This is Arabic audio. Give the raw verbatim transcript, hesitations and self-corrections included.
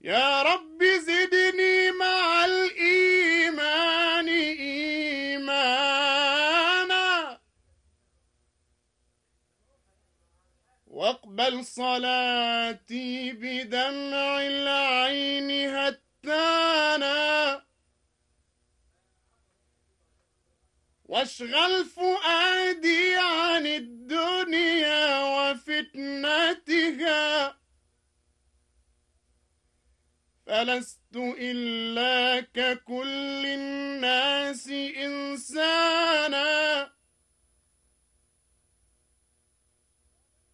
يا رب زدني مع الإيمان إيمانا، واقبل صلاتي بدمع العين هتانا، واشغل فؤادي عن الدنيا وفتنتها، فلست إلا ككل الناس إنسانا،